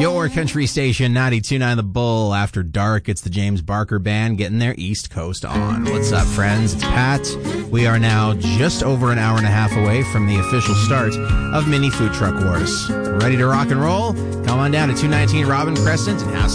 Your country station, 92.9 The Bull. After dark, it's the James Barker Band getting their East Coast on. What's up, friends? It's Pat. We are now just over an hour and a half away from the official start of Mini Food Truck Wars. Ready to rock and roll? Come on down to 219 Robin Crescent and have